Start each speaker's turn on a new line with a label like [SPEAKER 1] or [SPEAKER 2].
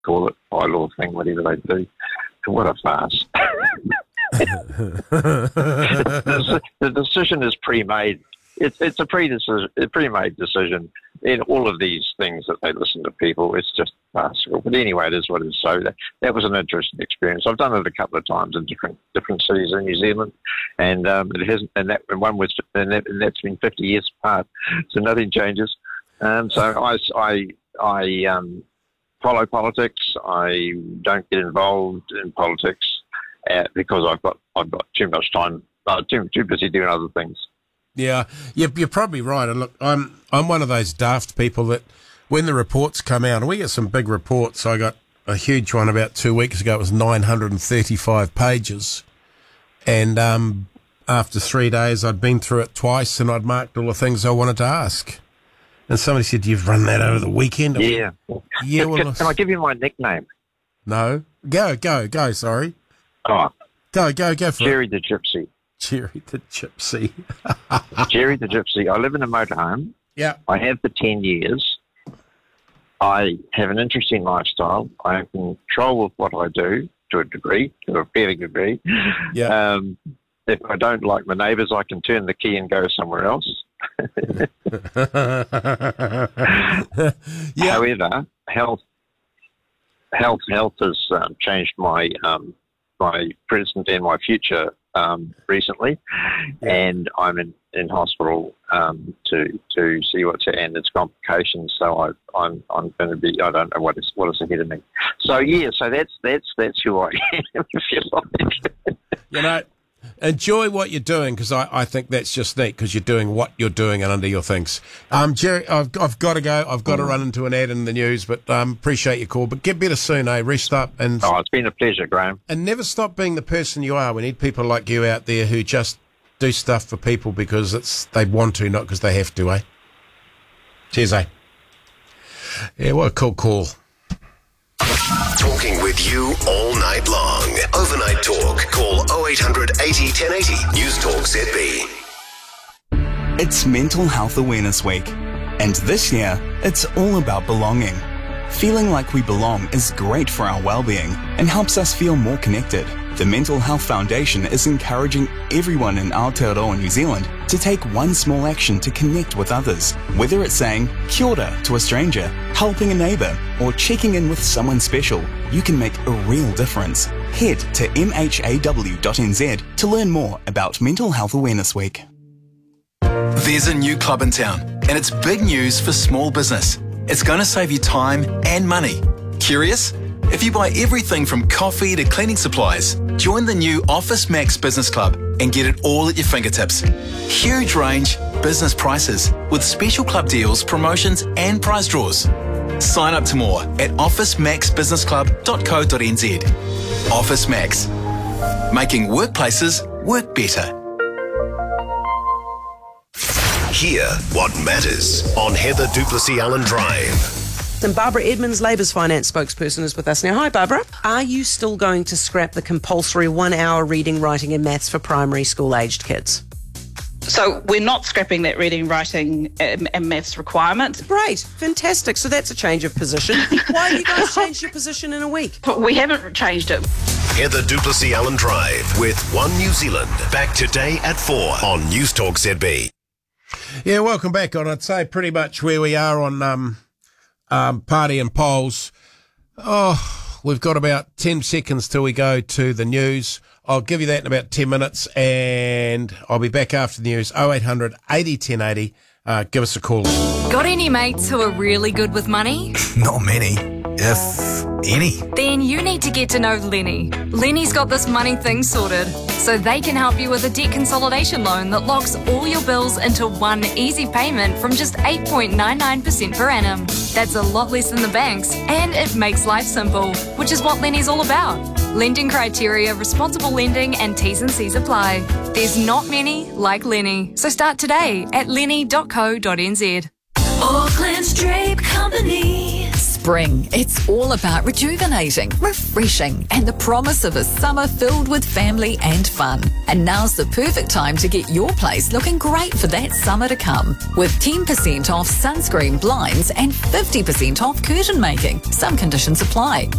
[SPEAKER 1] call it, bylaw thing, whatever they do. What a farce. The decision is pre-made. It's a pre-made decision in all of these things that they listen to people. It's just farcical. But anyway, it is what it is. So that was an interesting experience. I've done it a couple of times in different cities in New Zealand, and it hasn't. And that's been 50 years apart, so nothing changes. So I follow politics. I don't get involved in politics because I've got too much time. Too busy doing other things.
[SPEAKER 2] Yeah, you're probably right. And look, I'm one of those daft people that when the reports come out, and we get some big reports. I got a huge one about 2 weeks ago. It was 935 pages, and after 3 days, I'd been through it twice, and I'd marked all the things I wanted to ask. And somebody said, "You've run that over the weekend."
[SPEAKER 1] Yeah.
[SPEAKER 2] Yeah.
[SPEAKER 1] Can I give you my nickname?
[SPEAKER 2] No. Go. Sorry.
[SPEAKER 1] Oh.
[SPEAKER 2] Go for
[SPEAKER 1] Jerry
[SPEAKER 2] it.
[SPEAKER 1] the Gypsy.
[SPEAKER 2] Jerry the Gypsy.
[SPEAKER 1] Jerry the Gypsy. I live in a motorhome.
[SPEAKER 2] Yeah.
[SPEAKER 1] I have for 10 years. I have an interesting lifestyle. I have control with what I do to a fair degree.
[SPEAKER 2] Yeah.
[SPEAKER 1] If I don't like my neighbours, I can turn the key and go somewhere else.
[SPEAKER 2] Yeah.
[SPEAKER 1] However, health has changed my present and my future recently, and I'm in hospital to see what's and its complications. So I'm going to be. I don't know what is ahead of me. So yeah, so that's who I am. If you like.
[SPEAKER 2] You know, enjoy what you're doing, because I think that's just neat, because you're doing what you're doing and under your things. Jerry, I've got to go. I've got to run into an ad in the news, but appreciate your call. But get better soon, eh? Rest up. And
[SPEAKER 1] it's been a pleasure, Graham.
[SPEAKER 2] And never stop being the person you are. We need people like you out there who just do stuff for people because they want to, not because they have to, eh? Cheers, eh? Yeah, what a cool call.
[SPEAKER 3] Talking with you all night long. Overnight Talk. Call 0800 80 1080. News Talk ZB.
[SPEAKER 4] It's Mental Health Awareness Week, and this year it's all about belonging. Feeling like we belong is great for our well-being and helps us feel more connected. The Mental Health Foundation is encouraging everyone in Aotearoa, New Zealand, to take one small action to connect with others. Whether it's saying kia ora to a stranger, helping a neighbour, or checking in with someone special, you can make a real difference. Head to mhaw.nz to learn more about Mental Health Awareness Week.
[SPEAKER 5] There's a new club in town, and it's big news for small business. It's going to save you time and money. Curious? If you buy everything from coffee to cleaning supplies, join the new Office Max Business Club and get it all at your fingertips. Huge range, business prices, with special club deals, promotions and prize draws. Sign up to more at officemaxbusinessclub.co.nz. Office Max. Making workplaces work better.
[SPEAKER 3] Hear what matters on Heather Duplessis Allen Drive.
[SPEAKER 6] And Barbara Edmonds, Labour's finance spokesperson, is with us now. Hi, Barbara. Are you still going to scrap the compulsory 1 hour reading, writing and maths for primary school-aged kids?
[SPEAKER 7] So we're not scrapping that reading, writing and maths requirement.
[SPEAKER 6] Great. Fantastic. So that's a change of position. Why have you guys changed your position in a week?
[SPEAKER 7] We haven't changed it.
[SPEAKER 3] Heather Duplessis Allen Drive with One New Zealand. Back today at 4 on News Talk ZB.
[SPEAKER 2] Yeah, welcome back on, I'd say, pretty much where we are on party and polls. Oh, we've got about 10 seconds till we go to the news. I'll give you that in about 10 minutes, and I'll be back after the news. 0800 80 1080. Give us a call.
[SPEAKER 8] Got any mates who are really good with money?
[SPEAKER 5] Not many, if any.
[SPEAKER 8] Then you need to get to know Lenny. Lenny's got this money thing sorted, so they can help you with a debt consolidation loan that locks all your bills into one easy payment from just 8.99% per annum. That's a lot less than the banks, and it makes life simple, which is what Lenny's all about. Lending criteria, responsible lending, and T's and C's apply. There's not many like Lenny, so start today at lenny.co.nz.
[SPEAKER 9] Auckland's Drape Company. Spring, it's all about rejuvenating, refreshing, and the promise of a summer filled with family and fun. And now's the perfect time to get your place looking great for that summer to come. With 10% off sunscreen, blinds, and 50% off curtain making. Some conditions apply.